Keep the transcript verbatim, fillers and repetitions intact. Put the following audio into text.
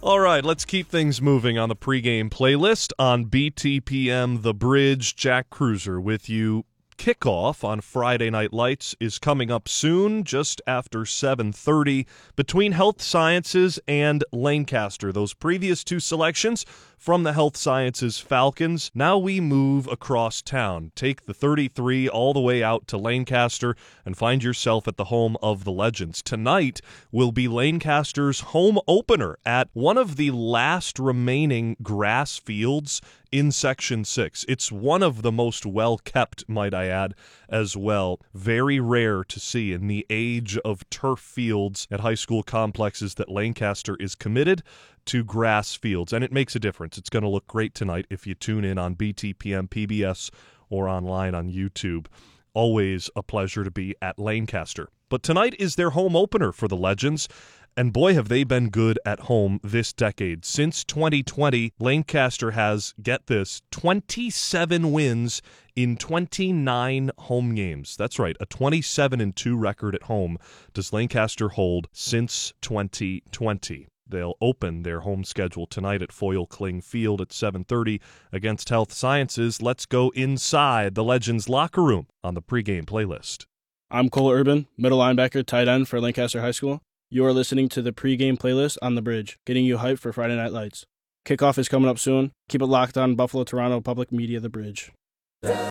All right, let's keep things moving on the pregame playlist on B T P M The Bridge. Jack Cruiser with you. Kickoff on Friday Night Lights is coming up soon, just after seven thirty, between Health Sciences and Lancaster. Those previous two selections from the Health Sciences Falcons. Now we move across town. Take the thirty-three all the way out to Lancaster and find yourself at the home of the Legends. Tonight will be Lancaster's home opener at one of the last remaining grass fields in Section six. It's one of the most well-kept, might I add, as well. Very rare to see in the age of turf fields at high school complexes that Lancaster is committed to grass fields, and it makes a difference. It's going to look great tonight if you tune in on B T P M P B S or online on YouTube. Always a pleasure to be at Lancaster. But tonight is their home opener for the Legends, and boy, have they been good at home this decade. Since twenty twenty, Lancaster has, get this, twenty-seven wins in twenty-nine home games. That's right, a twenty-seven and two record at home does Lancaster hold since twenty twenty. They'll open their home schedule tonight at Foyle Kling Field at seven thirty against Health Sciences. Let's go inside the Legends locker room on the pregame playlist. I'm Cole Urban, middle linebacker, tight end for Lancaster High School. You are listening to the pregame playlist on The Bridge, getting you hyped for Friday Night Lights. Kickoff is coming up soon. Keep it locked on Buffalo Toronto Public Media The Bridge.